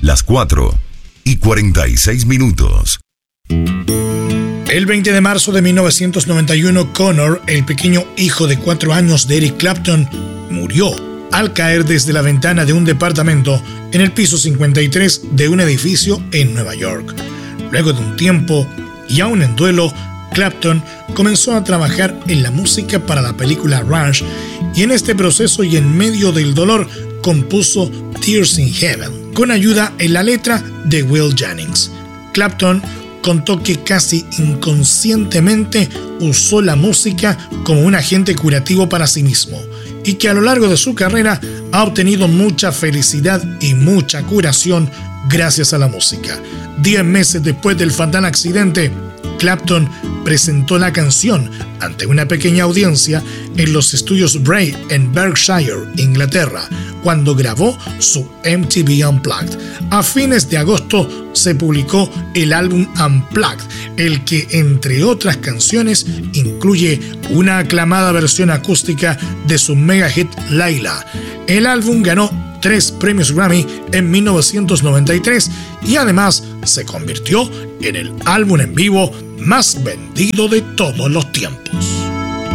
las 4:46. El 20 de marzo de 1991, Connor, el pequeño hijo de 4 años de Eric Clapton, murió al caer desde la ventana de un departamento en el piso 53 de un edificio en Nueva York. Luego de un tiempo, y aún en duelo, Clapton comenzó a trabajar en la música para la película Rush, y en este proceso y en medio del dolor compuso Tears in Heaven, con ayuda en la letra de Will Jennings. Clapton contó que casi inconscientemente usó la música como un agente curativo para sí mismo, y que a lo largo de su carrera ha obtenido mucha felicidad y mucha curación gracias a la música. 10 meses después del fatal accidente, Clapton presentó la canción ante una pequeña audiencia en los estudios Bray en Berkshire, Inglaterra, cuando grabó su MTV Unplugged. A fines de agosto se publicó el álbum Unplugged, el que, entre otras canciones, incluye una aclamada versión acústica de su mega hit Layla. El álbum ganó 3 premios Grammy en 1993 y además se convirtió en el álbum en vivo más vendido de todos los tiempos.